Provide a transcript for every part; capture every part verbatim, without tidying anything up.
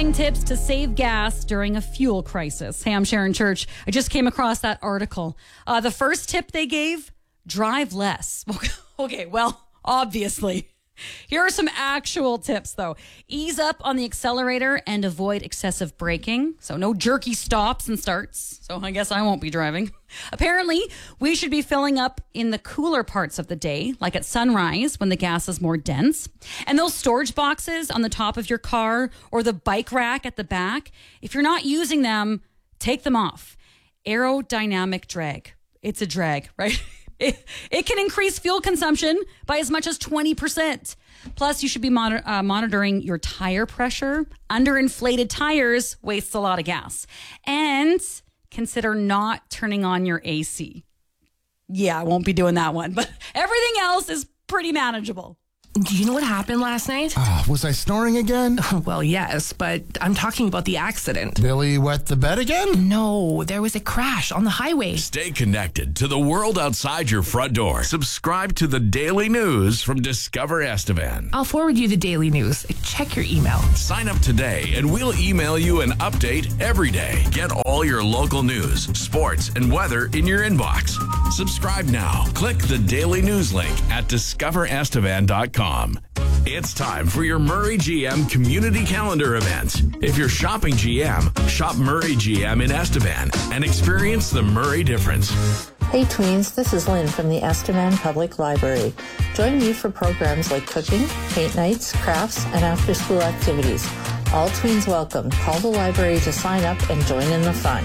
driving tips to save gas during a fuel crisis. Hey, I'm Sharon Church. I just came across that article. Uh, the first tip they gave, drive less. Okay, well, obviously. Here are some actual tips, though. Ease up on the accelerator and avoid excessive braking. So no jerky stops and starts. So I guess I won't be driving. Apparently, we should be filling up in the cooler parts of the day, like at sunrise when the gas is more dense. And those storage boxes on the top of your car or the bike rack at the back, if you're not using them, take them off. Aerodynamic drag. It's a drag, right? It, it can increase fuel consumption by as much as twenty percent. Plus, you should be monitor, uh, monitoring your tire pressure. Underinflated tires waste a lot of gas. And consider not turning on your A C. Yeah, I won't be doing that one, but everything else is pretty manageable. Do you know what happened last night? Uh, was I snoring again? Well, yes, but I'm talking about the accident. Billy wet the bed again? No, there was a crash on the highway. Stay connected to the world outside your front door. Subscribe to the daily news from Discover Estevan. I'll forward you the daily news. Check your email. Sign up today and we'll email you an update every day. Get all your local news, sports, and weather in your inbox. Subscribe now. Click the daily news link at discover estevan dot com. It's time for your Murray G M community calendar events. If you're shopping G M, shop Murray G M in Estevan and experience the Murray difference. Hey tweens, this is Lynn from the Estevan Public Library. Join me for programs like cooking, paint nights, crafts, and after-school activities. All tweens welcome. Call the library to sign up and join in the fun.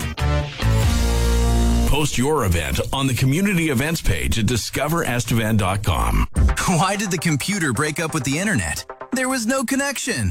Post your event on the community events page at discover estevan dot com. Why did the computer break up with the internet? There was no connection.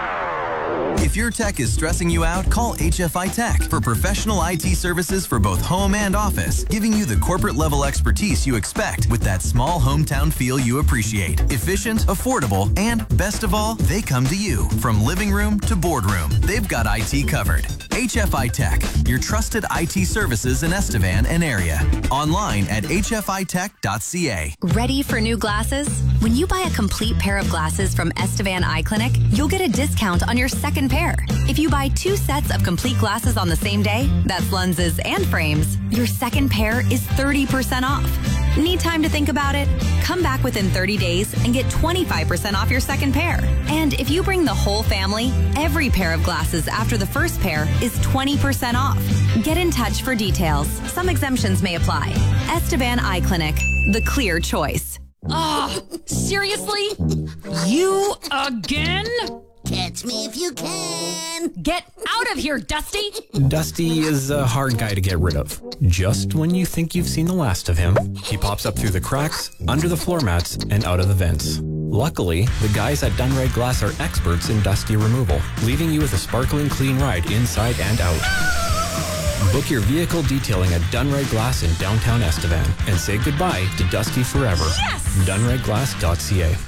If your tech is stressing you out, call H F I Tech for professional I T services for both home and office, giving you the corporate level expertise you expect with that small hometown feel you appreciate. Efficient, affordable, and best of all, they come to you. From living room to boardroom, they've got I T covered. H F I Tech, your trusted I T services in Estevan and area. Online at h f i tech dot c a. Ready for new glasses? When you buy a complete pair of glasses from Estevan Eye Clinic, you'll get a discount on your second pair. If you buy two sets of complete glasses on the same day, that's lenses and frames, your second pair is thirty percent off. Need time to think about it? Come back within thirty days and get twenty-five percent off your second pair. And if you bring the whole family, every pair of glasses after the first pair is twenty percent off. Get in touch for details. Some exemptions may apply. Estevan Eye Clinic, the clear choice. Oh, seriously? You again? Catch me if you can. Get out of here, Dusty. Dusty is a hard guy to get rid of. Just when you think you've seen the last of him, he pops up through the cracks, under the floor mats, and out of the vents. Luckily, the guys at Dunrag Glass are experts in Dusty removal, leaving you with a sparkling clean ride inside and out. Book your vehicle detailing at Dunrag Glass in downtown Estevan and say goodbye to Dusty forever. Yes! dunrag glass dot c a.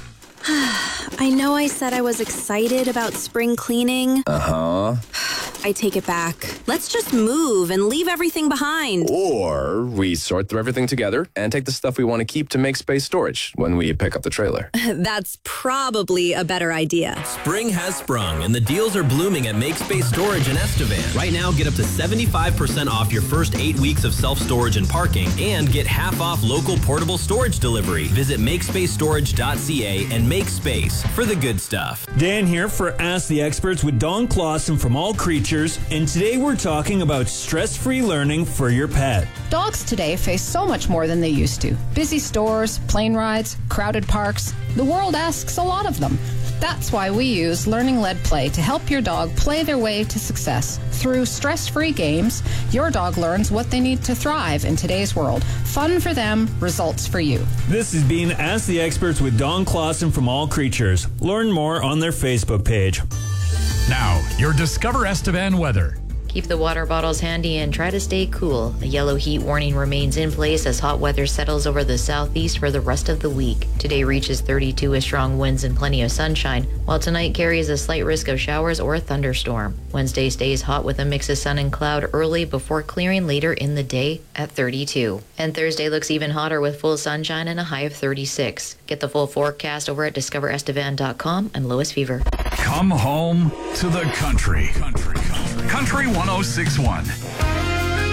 I know I said I was excited about spring cleaning. Uh-huh. I take it back. Let's just move and leave everything behind. Or we sort through everything together and take the stuff we want to keep to make space storage when we pick up the trailer. That's probably a better idea. Spring has sprung and the deals are blooming at Make Space Storage in Estevan. Right now, get up to seventy-five percent off your first eight weeks of self-storage and parking and get half off local portable storage delivery. Visit make space storage dot c a and make space for the good stuff. Dan here for Ask the Experts with Don Clausen from All Creatures, and today we're talking about stress-free learning for your pet. Dogs today face so much more than they used to. Busy stores, plane rides, crowded parks. The world asks a lot of them. That's why we use learning-led play to help your dog play their way to success. Through stress-free games, your dog learns what they need to thrive in today's world. Fun for them, results for you. This is being Ask the Experts with Don Clausen from All Creatures. Learn more on their Facebook page. Now, your Discover Estevan weather. Keep the water bottles handy and try to stay cool. A yellow heat warning remains in place as hot weather settles over the southeast for the rest of the week. Today reaches thirty-two with strong winds and plenty of sunshine, while tonight carries a slight risk of showers or a thunderstorm. Wednesday stays hot with a mix of sun and cloud early before clearing later in the day at thirty-two. And Thursday looks even hotter with full sunshine and a high of thirty-six. Get the full forecast over at discover estevan dot com. I'm Lois Fever. Come home to the country. Country, country. Country one oh six point one.